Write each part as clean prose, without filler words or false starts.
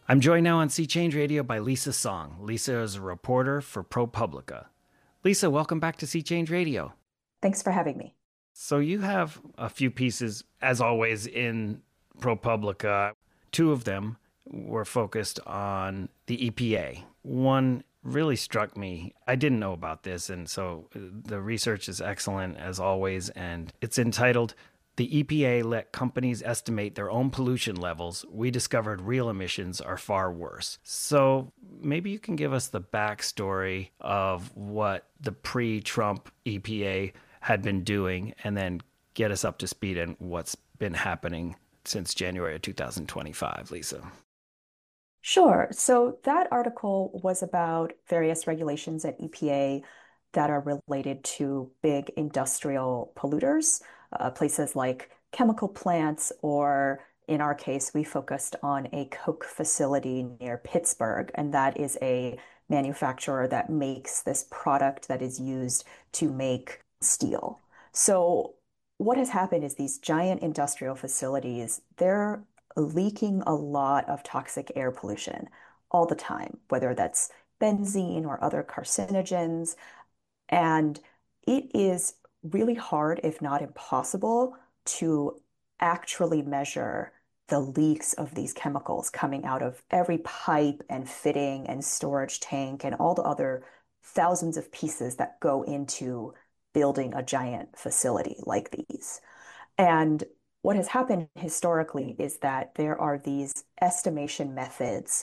I'm joined now on Sea Change Radio by Lisa Song. Lisa is a reporter for ProPublica. Lisa, welcome back to Sea Change Radio. Thanks for having me. So you have a few pieces, as always, in ProPublica. Two of them were focused on the EPA. One really struck me. I didn't know about this, and so the research is excellent, as always, and it's entitled "The EPA Let Companies Estimate Their Own Pollution Levels. We Discovered Real Emissions Are Far Worse." So maybe you can give us the backstory of what the pre-Trump EPA had been doing and then get us up to speed on what's been happening since January of 2025, Lisa. Sure. So that article was about various regulations at EPA that are related to big industrial polluters, places like chemical plants, or in our case, we focused on a Coke facility near Pittsburgh, and that is a manufacturer that makes this product that is used to make steel. So what has happened is these giant industrial facilities, they're leaking a lot of toxic air pollution all the time, whether that's benzene or other carcinogens. And it is really hard, if not impossible, to actually measure the leaks of these chemicals coming out of every pipe and fitting and storage tank and all the other thousands of pieces that go into building a giant facility like these. And what has happened historically is that there are these estimation methods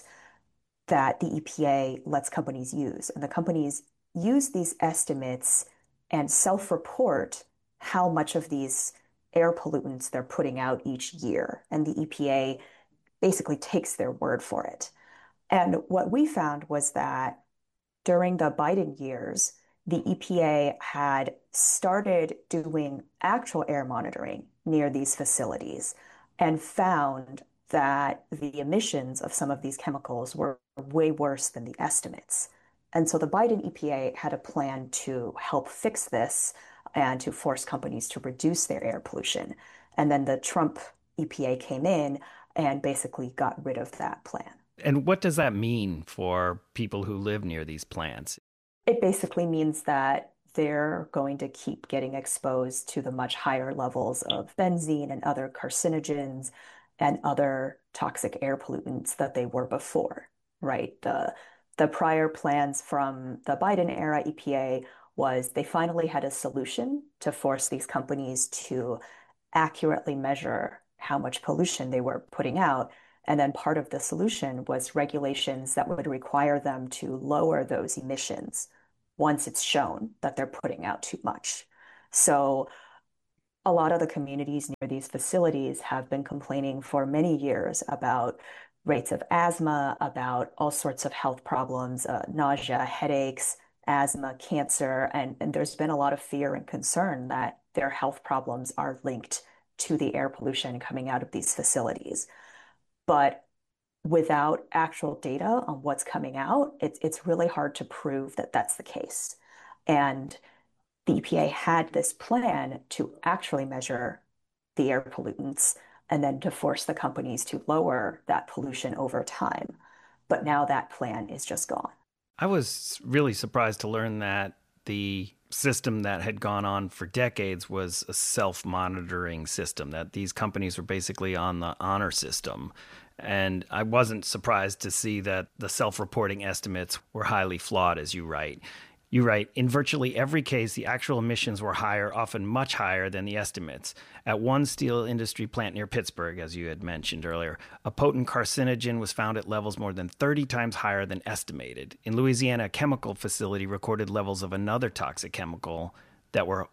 that the EPA lets companies use. And the companies use these estimates and self-report how much of these air pollutants they're putting out each year. And the EPA basically takes their word for it. And what we found was that during the Biden years, the EPA had started doing actual air monitoring near these facilities and found that the emissions of some of these chemicals were way worse than the estimates. And so the Biden EPA had a plan to help fix this and to force companies to reduce their air pollution. And then the Trump EPA came in and basically got rid of that plan. And what does that mean for people who live near these plants? It basically means that they're going to keep getting exposed to the much higher levels of benzene and other carcinogens and other toxic air pollutants that they were before, right? The prior plans from the Biden era EPA was they finally had a solution to force these companies to accurately measure how much pollution they were putting out. And then part of the solution was regulations that would require them to lower those emissions once it's shown that they're putting out too much. So a lot of the communities near these facilities have been complaining for many years about rates of asthma, about all sorts of health problems, nausea, headaches, asthma, cancer, and there's been a lot of fear and concern that their health problems are linked to the air pollution coming out of these facilities. But without actual data on what's coming out, it's really hard to prove that that's the case. And the EPA had this plan to actually measure the air pollutants and then to force the companies to lower that pollution over time. But now that plan is just gone. I was really surprised to learn that the system that had gone on for decades was a self-monitoring system, that these companies were basically on the honor system. And I wasn't surprised to see that the self-reporting estimates were highly flawed, as you write. You write, in virtually every case, the actual emissions were higher, often much higher than the estimates. At one steel industry plant near Pittsburgh, as you had mentioned earlier, a potent carcinogen was found at levels more than 30 times higher than estimated. In Louisiana, a chemical facility recorded levels of another toxic chemical that were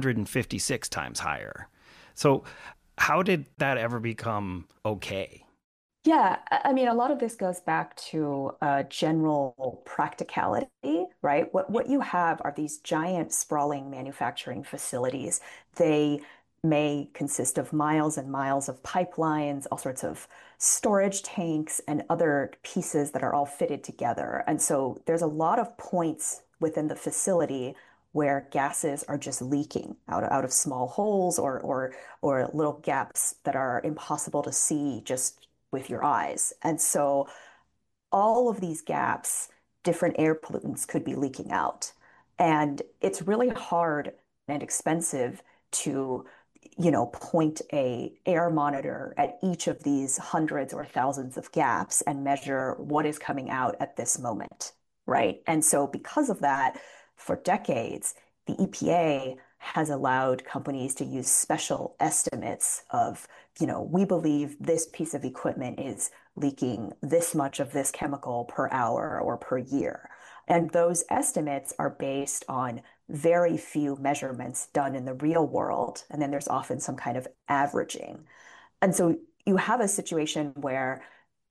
156 times higher. So how did that ever become okay? Yeah, I mean, a lot of this goes back to general practicality, right? What you have are these giant sprawling manufacturing facilities. They may consist of miles and miles of pipelines, all sorts of storage tanks, and other pieces that are all fitted together. And so there's a lot of points within the facility where gases are just leaking out of small holes or little gaps that are impossible to see just with your eyes. And so all of these gaps, different air pollutants could be leaking out. And it's really hard and expensive to, point a air monitor at each of these hundreds or thousands of gaps and measure what is coming out at this moment, right? And so because of that, for decades, the EPA has allowed companies to use special estimates of, we believe this piece of equipment is leaking this much of this chemical per hour or per year. And those estimates are based on very few measurements done in the real world. And then there's often some kind of averaging. And so you have a situation where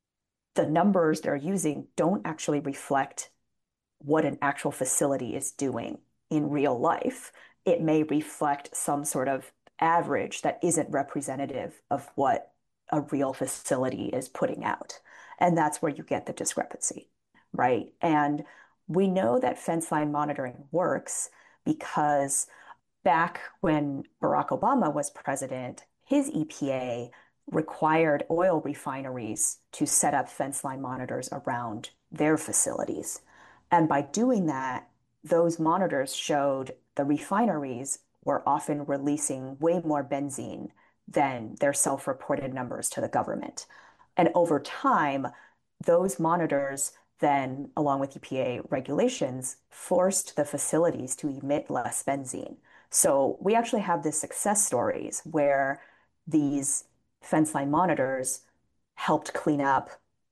the numbers they're using don't actually reflect what an actual facility is doing in real life. It may reflect some sort of average that isn't representative of what a real facility is putting out. And that's where you get the discrepancy, right? And we know that fence line monitoring works because back when Barack Obama was president, his EPA required oil refineries to set up fence line monitors around their facilities. And by doing that, those monitors showed the refineries were often releasing way more benzene than their self-reported numbers to the government. And over time, those monitors then, along with EPA regulations, forced the facilities to emit less benzene. So we actually have this success stories where these fence line monitors helped clean up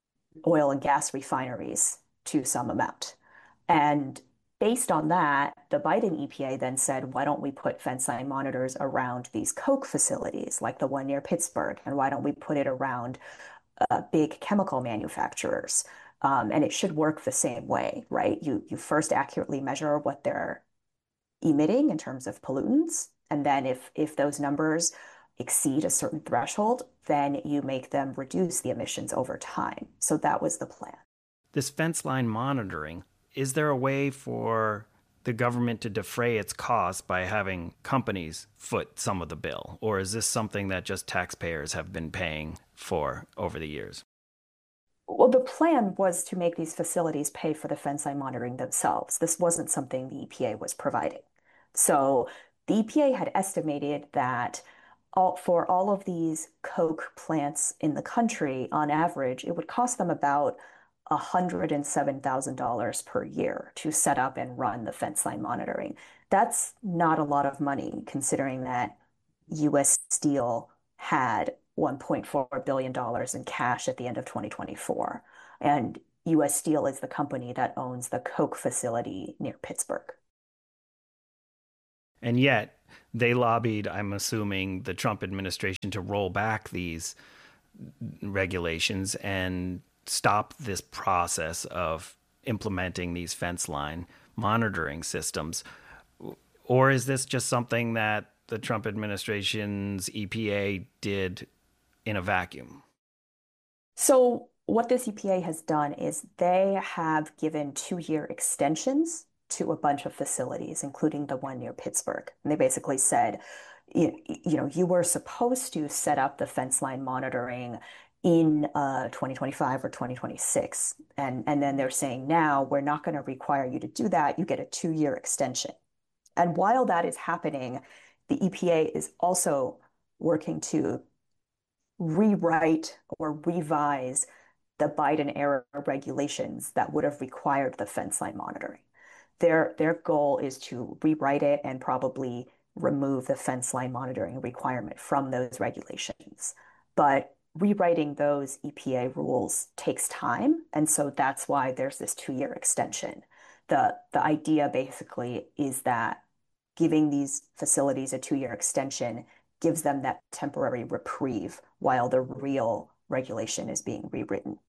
oil and gas refineries to some amount. And based on that, the Biden EPA then said, why don't we put fence line monitors around these coke facilities, like the one near Pittsburgh? And why don't we put it around big chemical manufacturers? And it should work the same way, right? You first accurately measure what they're emitting in terms of pollutants. And then if those numbers exceed a certain threshold, then you make them reduce the emissions over time. So that was the plan. This fence line monitoring, is there a way for the government to defray its costs by having companies foot some of the bill? Or is this something that just taxpayers have been paying for over the years? Well, the plan was to make these facilities pay for the fence line monitoring themselves. This wasn't something the EPA was providing. So the EPA had estimated that for all of these coke plants in the country, on average, it would cost them about $107,000 per year to set up and run the fence line monitoring. That's not a lot of money considering that US Steel had $1.4 billion in cash at the end of 2024. And US Steel is the company that owns the coke facility near Pittsburgh. And yet, they lobbied, I'm assuming, the Trump administration to roll back these regulations and stop this process of implementing these fence line monitoring systems. Or is this just something that the Trump administration's EPA did in a vacuum? So what this EPA has done is they have given 2-year extensions to a bunch of facilities, including the one near Pittsburgh. And they basically said, you were supposed to set up the fence line monitoring in 2025 or 2026. And then they're saying now we're not going to require you to do that. You get a 2-year extension. And while that is happening, the EPA is also working to rewrite or revise the Biden era regulations that would have required the fence line monitoring. Their goal is to rewrite it and probably remove the fence line monitoring requirement from those regulations. But rewriting those EPA rules takes time. And so that's why there's this 2-year extension. The idea basically is that giving these facilities a 2-year extension gives them that temporary reprieve while the real regulation is being rewritten.